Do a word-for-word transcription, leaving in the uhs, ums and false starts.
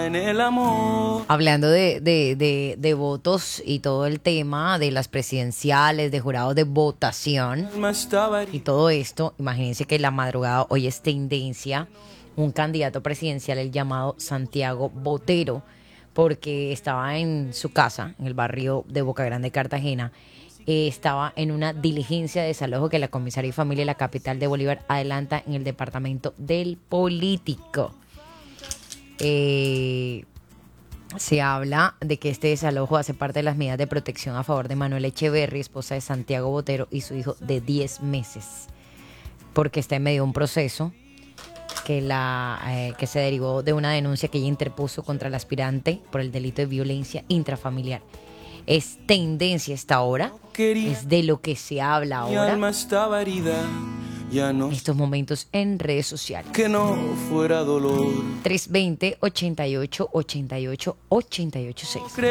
en el amor. Hablando de, de, de, de votos y todo el tema de las presidenciales, de jurados de votación y todo esto, imagínense que la madrugada hoy es tendencia un candidato presidencial, el llamado Santiago Botero, porque estaba en su casa, en el barrio de Boca Grande, Cartagena. Eh, estaba en una diligencia de desalojo que la comisaría y familia de la capital de Bolívar adelanta en el departamento del Político. Eh, se habla de que este desalojo hace parte de las medidas de protección a favor de Manuela Echeverry, esposa de Santiago Botero, y su hijo de diez meses, porque está en medio de un proceso que, la, eh, que se derivó de una denuncia que ella interpuso contra el aspirante por el delito de violencia intrafamiliar. Es tendencia esta hora, es de lo que se habla ahora. Mi alma estaba herida, ya no. En estos momentos en redes sociales. Que no fuera dolor. tres dos cero, ochenta y ocho, ochenta y ocho, ochenta y ocho, seis.